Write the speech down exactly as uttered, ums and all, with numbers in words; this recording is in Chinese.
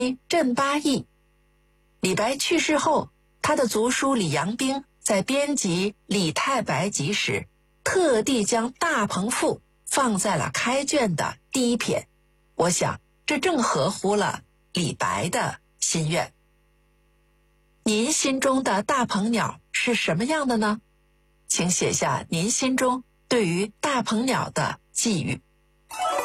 镇八义。李白去世后，他的族叔李阳冰在编辑《李太白集》时，特地将《大鹏赋》放在了开卷的第一篇。我想，这正合乎了李白的心愿。您心中的大鹏鸟是什么样的呢？请写下您心中对于大鹏鸟的寄语。